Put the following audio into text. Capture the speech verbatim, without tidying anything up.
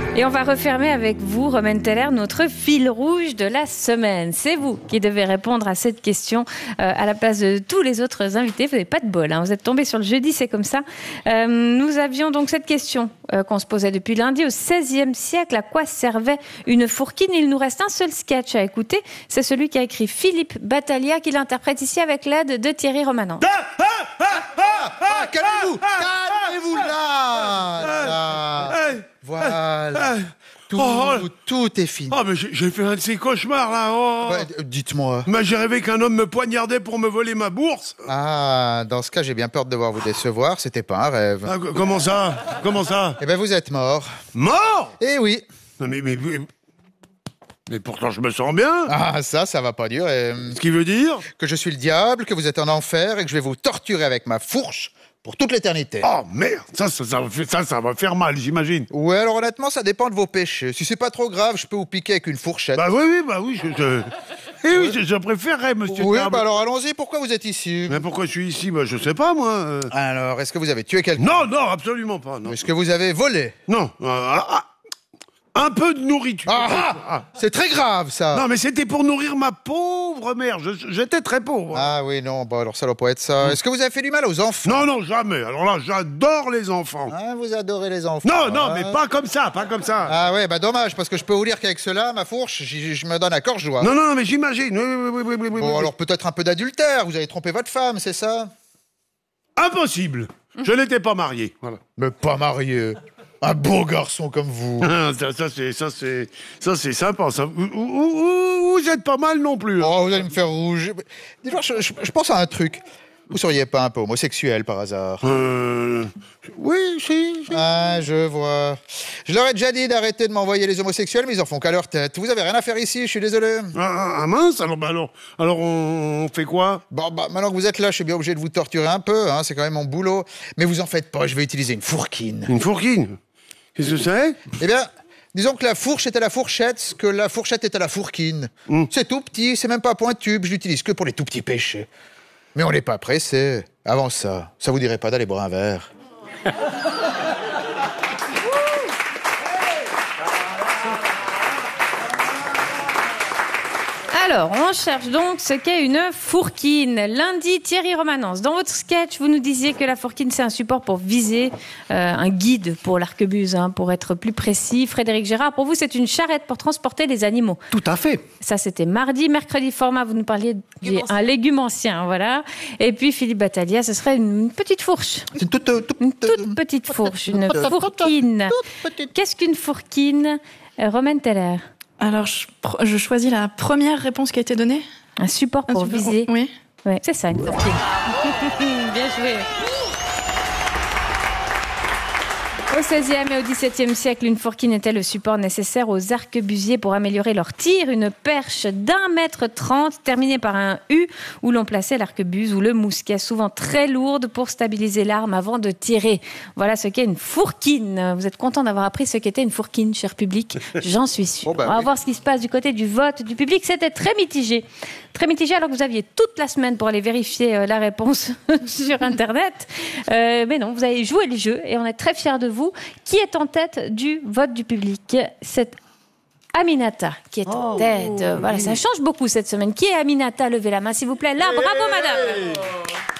Et on va refermer avec vous, Romaine Teller, notre fil rouge de la semaine. C'est vous qui devez répondre à cette question euh, à la place de tous les autres invités. Vous n'avez pas de bol, hein. Vous êtes tombés sur le jeudi, c'est comme ça. Euh, nous avions donc cette question euh, qu'on se posait depuis lundi. Au seizième siècle, à quoi servait une fourquine? Il nous reste un seul sketch à écouter. C'est celui qu'a écrit Philippe Battaglia, qui l'interprète ici avec l'aide de Thierry Romanens. Ah, ah, ah, ah, ah, calmez-vous, calmez-vous là, là. Voilà, tout, oh, tout est fini. Oh, mais j'ai, j'ai fait un de ces cauchemars, là. Oh. Ouais, dites-moi. Mais j'ai rêvé qu'un homme me poignardait pour me voler ma bourse. Ah, dans ce cas, j'ai bien peur de devoir vous décevoir. C'était pas un rêve. Ah, comment ça? Comment ça? Eh ben, vous êtes mort. Mort? Eh oui. Non, mais, mais, mais... Mais pourtant, je me sens bien. Ah, ça, ça va pas durer. Ce qui veut dire? Que je suis le diable, que vous êtes en enfer et que je vais vous torturer avec ma fourche pour toute l'éternité. Oh, merde. Ça, ça, ça, va, ça, ça va faire mal, j'imagine. Ouais, alors honnêtement, ça dépend de vos péchés. Si c'est pas trop grave, je peux vous piquer avec une fourchette. Bah oui, oui, bah oui, je... je... Eh oui, je, je préférerais, monsieur. Oui, Carbe. bah alors allons-y, pourquoi vous êtes ici? Mais pourquoi je suis ici? Bah je sais pas, moi. Euh... Alors, est-ce que vous avez tué quelqu'un? Non, non, absolument pas, non. Est-ce que vous avez volé? Non. Euh, ah, un peu de nourriture. Ah, ah, ah. C'est très grave, ça. Non, mais c'était pour nourrir ma pauvre mère. Je, j'étais très pauvre. Ah oui, non, bah alors ça doit pas être ça. Mmh. Est-ce que vous avez fait du mal aux enfants? Non, non, jamais. Alors là, j'adore les enfants. Ah, vous adorez les enfants. Non, non, ah. mais pas comme ça, pas comme ça. Ah ouais, bah dommage, parce que je peux vous dire qu'avec cela, ma fourche, je me donne à corps joie. Non, non, mais j'imagine. Oui, oui, oui, oui, oui, oui, bon, oui. alors peut-être un peu d'adultère. Vous avez trompé votre femme, c'est ça? Impossible. Mmh. Je n'étais pas marié. Voilà. Mais pas marié. Un beau garçon comme vous. ça, ça, c'est, ça, c'est, ça, c'est sympa. Ça. Vous, vous, vous êtes pas mal non plus. Hein. Oh, vous allez me faire rouge. Dis-moi, je, je, je pense à un truc. Vous seriez pas un peu homosexuel par hasard? Euh... Oui, si, si. Ah, je vois. Je leur ai déjà dit d'arrêter de m'envoyer les homosexuels, mais ils en font qu'à leur tête. Vous avez rien à faire ici, je suis désolé. Ah, ah mince, alors, bah, alors, alors on, on fait quoi? Bon, bah, maintenant que vous êtes là, je suis bien obligé de vous torturer un peu, hein, c'est quand même mon boulot. Mais vous en faites pas, je vais utiliser une fourquine. Une fourquine? Qu'est-ce que c'est? Eh bien, disons que la fourche est à la fourchette, ce que la fourchette est à la fourquine. Mm. C'est tout petit, c'est même pas pointu, je l'utilise que pour les tout petits péchés. Mais on n'est pas pressé. Avant ça, ça vous dirait pas d'aller boire un verre? Alors, on cherche donc ce qu'est une fourquine. Lundi, Thierry Romanens, dans votre sketch, vous nous disiez que la fourquine, c'est un support pour viser, euh, un guide pour l'arquebuse, hein, pour être plus précis. Frédéric Gérard, pour vous, c'est une charrette pour transporter des animaux. Tout à fait. Ça, c'était mardi. Mercredi, format, vous nous parliez d'un légumancien, voilà. Et puis, Philippe Battaglia, ce serait une petite fourche. Une toute, toute, une toute petite fourche, une fourquine. Qu'est-ce qu'une fourquine? euh, Romaine Teller. Alors, je, je choisis la première réponse qui a été donnée. Un support pour Un support, viser. Oui. Ouais, c'est ça, une fourquine. Bien joué. Au seizième et au dix-septième siècle, une fourquine était le support nécessaire aux arquebusiers pour améliorer leur tir. Une perche d'un mètre trente, terminée par un U, où l'on plaçait l'arquebuse ou le mousquet, souvent très lourde, pour stabiliser l'arme avant de tirer. Voilà ce qu'est une fourquine. Vous êtes content d'avoir appris ce qu'était une fourquine, cher public? J'en suis sûre. Bon ben, On va oui. voir ce qui se passe du côté du vote du public. C'était très mitigé. Très mitigé, alors que vous aviez toute la semaine pour aller vérifier euh, la réponse sur Internet. Euh, mais non, vous avez joué le jeu et on est très fiers de vous. Qui est en tête du vote du public? C'est Aminata qui est en oh, tête. Oh, voilà, oui. Ça change beaucoup cette semaine. Qui est Aminata? Levez la main, s'il vous plaît. Là, bravo, madame.